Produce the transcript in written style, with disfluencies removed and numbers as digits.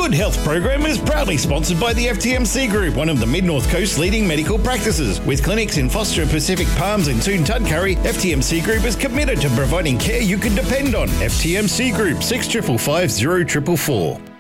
Good Health program is proudly sponsored by the FTMC Group, one of the Mid-North Coast's leading medical practices. With clinics in Foster, Pacific Palms and Toon Tudcurry, FTMC Group is committed to providing care you can depend on. FTMC Group, 655 0444.